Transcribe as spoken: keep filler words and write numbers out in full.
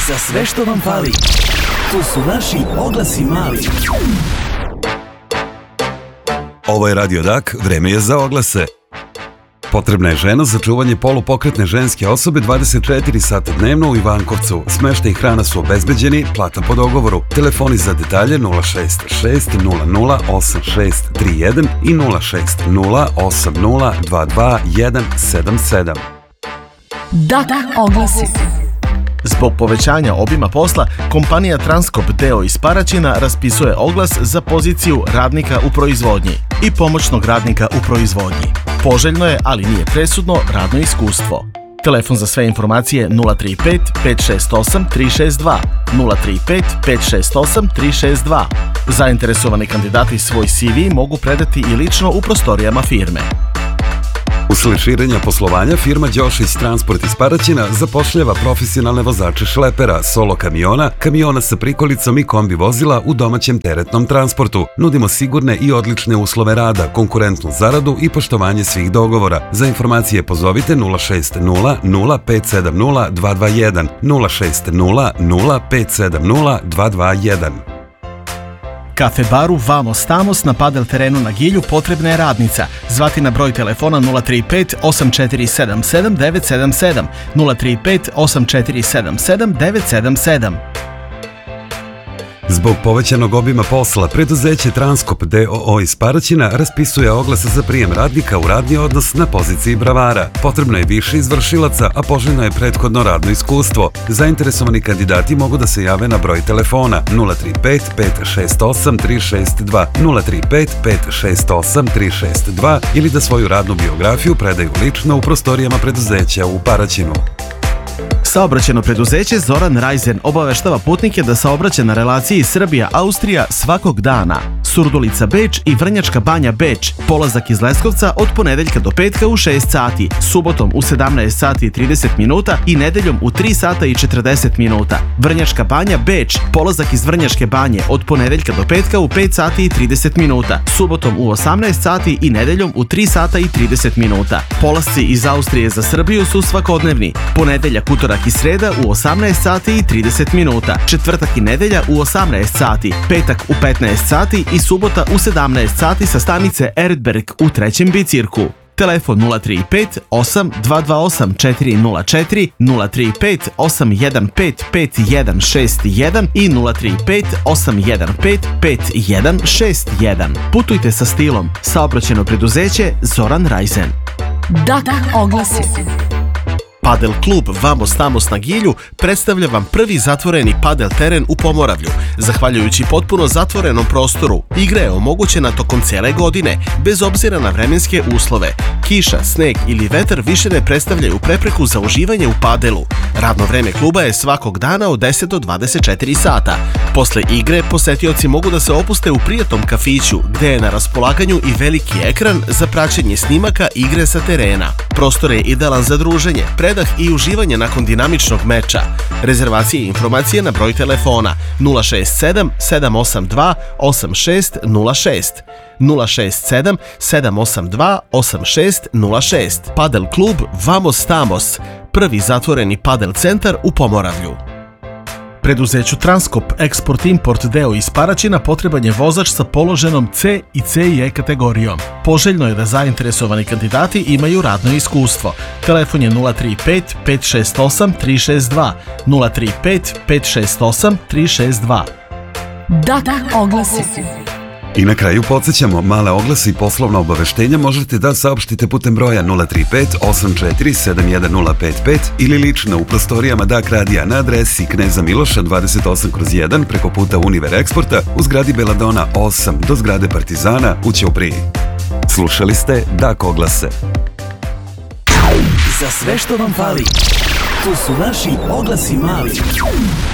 Za sve što vam fali, tu su naši oglasi mali. Ovo je Radio Dak, vreme je za oglase. Potrebna je žena za čuvanje polupokretne ženske osobe dvadeset četiri sata dnevno u Ivankovcu. Smeštaj i hrana su obezbeđeni, plata po dogovoru. Telefoni za detalje nula šest šest nula nula osam šest tri jedan i nula šest nula osam nula dva dva jedan sedam sedam. Dak oglasi. Zbog povećanja obima posla, kompanija Transkop deo iz Paraćina raspisuje oglas za poziciju radnika u proizvodnji i pomoćnog radnika u proizvodnji. Poželjno je, ali nije presudno, radno iskustvo. Telefon za sve informacije nula tri pet pet šest osam tri šest dva, nula tri pet pet šest osam tri šest dva. Zainteresovani kandidati svoj C V mogu predati i lično u prostorijama firme. Usled širenja poslovanja, firma Đošić Transport iz Paraćina zapošljava profesionalne vozače šlepera, solo kamiona, kamiona sa prikolicom i kombi vozila u domaćem teretnom transportu. Nudimo sigurne i odlične uslove rada, konkurentnu zaradu i poštovanje svih dogovora. Za informacije pozovite nula šest nula nula pet sedam nula dva dva jedan, nula šest nula nula pet sedam nula dva dva jedan. Kafe baru Vamos Tamos na padel terenu na Gilju potrebna je radnica. Zvati na broj telefona nula tri pet osam četiri sedam sedam devet sedam sedam, nula tri pet osam četiri sedam sedam devet sedam sedam. Zbog povećanog obima posla, preduzeće Transkop d o o iz Paraćina raspisuje oglas za prijem radnika u radni odnos na poziciji bravara. Potrebno je više izvršilaca, a poželjno je prethodno radno iskustvo. Zainteresovani kandidati mogu da se jave na broj telefona nula tri pet pet šest osam tri šest dva, nula tri pet pet šest osam tri šest dva ili da svoju radnu biografiju predaju lično u prostorijama preduzeća u Paraćinu. Saobraćajno preduzeće Zoran Rajzen obaveštava putnike da saobraća na relaciji Srbija-Austrija svakog dana. Surdulica Beč i Vrnjačka Banja Beč, polazak iz Leskovca od ponedeljka do petka u šest sati, subotom u sedamnaest sati i trideset minuta i nedeljom u tri sata i četrdeset minuta. Vrnjačka Banja Beč, polazak iz Vrnjačke Banje od ponedeljka do petka u pet sati i trideset minuta, subotom u osamnaest sati i nedeljom u tri sata i trideset minuta. Polasci iz Austrije za Srbiju su svakodnevni, ponedeljak, utorak i sreda u osamnaest sati i trideset minuta, četvrtak i nedelja u osamnaest sati, petak u petnaest sati i subota u sedamnaest sati sa stanice Eretberg u trećem bicirku. Telefon nula tri pet osam dva dva osam četiri nula četiri, nula tri pet osam jedan pet pet jedan šest jedan i nula tri pet osam jedan pet pet jedan šest jedan. Putujte sa stilom. Saobraćajno preduzeće Zoran Rajzen. Dak oglasi. Padel klub Vamos Tamos na Gilju predstavlja vam prvi zatvoreni padel teren u Pomoravlju. Zahvaljujući potpuno zatvorenom prostoru, igra je omogućena tokom cijele godine, bez obzira na vremenske uslove. Kiša, sneg ili vetar više ne predstavljaju prepreku za uživanje u padelu. Radno vreme kluba je svakog dana od deset do dvadeset četiri sata. Posle igre, posetioci mogu da se opuste u prijatnom kafiću, gde je na raspolaganju i veliki ekran za praćenje snimaka igre sa terena. Prostor je idealan za druženje, predah i uživanje nakon dinamičnog meča. Rezervacije i informacije na broj telefona nula šest sedam sedam osam dva osam šest nula šest, nula šest sedam sedam osam dva osam šest nula šest. Padel klub Vamos Tamos, prvi zatvoreni padel centar u Pomoravlju. Preduzeću Transkop Export-Import deo iz Paraćina potreban je vozač sa položenom C i C i E kategorijom. Poželjno je da zainteresovani kandidati imaju radno iskustvo. Telefon je nula tri pet pet šest osam tri šest dva, nula tri pet pet šest osam tri šest dva. Dak oglasi. I na kraju podsjećamo, male oglase i poslovna obaveštenja možete da saopštite putem broja nula tri pet osam četiri sedam jedan nula pet pet ili lično u prostorijama Dak radija na adresi Kneza Miloša dvadeset osam kroz jedan preko puta Univer Eksporta u zgradi Beladona osam do zgrade Partizana u Ćupriji. Slušali ste Dak oglase. Za sve što vam fali, tu su naši oglasi mali.